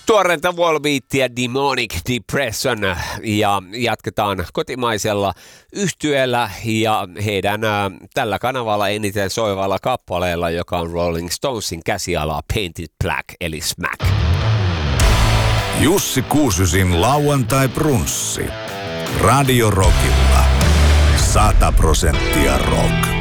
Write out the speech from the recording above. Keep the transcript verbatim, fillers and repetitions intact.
Tuoreenta Volbeatia Demonic Depression ja jatketaan kotimaisella yhtyeellä ja heidän ä, tällä kanavalla eniten soivalla kappaleella, joka on Rolling Stonesin käsialaa Painted Black eli Smack. Jussi Kuusysin lauantai brunssi. Radio Rockilla. Sata prosenttia rock.